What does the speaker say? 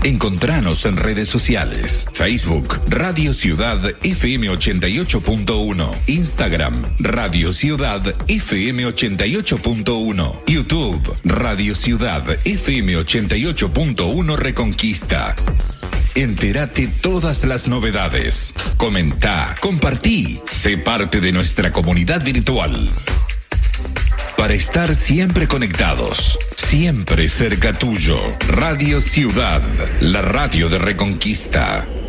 Encontranos en redes sociales: Facebook, Radio Ciudad FM 88.1, Instagram, Radio Ciudad FM 88.1, YouTube, Radio Ciudad FM 88.1 Reconquista. Entérate todas las novedades. Comenta, compartí, sé parte de nuestra comunidad virtual. Para estar siempre conectados, siempre cerca tuyo. Radio Ciudad, la radio de Reconquista.